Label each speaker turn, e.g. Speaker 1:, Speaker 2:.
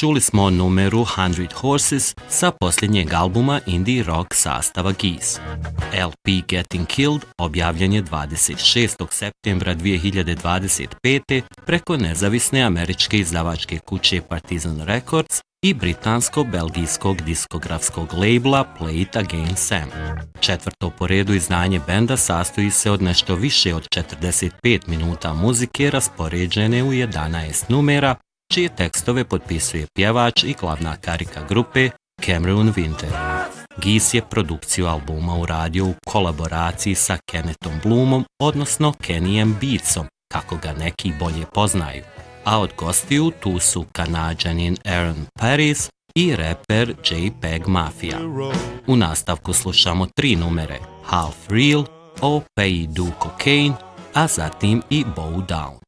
Speaker 1: čuli smo numeru 100 Horses sa posljednjeg albuma indie rock sastava Geese. LP Getting Killed objavljen je 26. septembra 2025. preko nezavisne američke izdavačke kuće Partizan Records i britansko-belgijskog diskografskog labela Play It Again Sam. Četvrto po redu izdanje benda sastoji se od nešto više od 45 minuta muzike raspoređene u 11 numera, čije tekstove potpisuje pjevač i glavna karika grupe Cameron Winter. Geese je produkciju albuma uradio u kolaboraciji sa Kennethom Bloomom, odnosno Kennyem Beatsom, kako ga neki bolje poznaju. A od gostiju tu su Kanađanin Aaron Paris i reper JPEG Mafia. U nastavku slušamo 3 numere, Half Real, Oh Pay Do Cocaine, a zatim i Bow Down.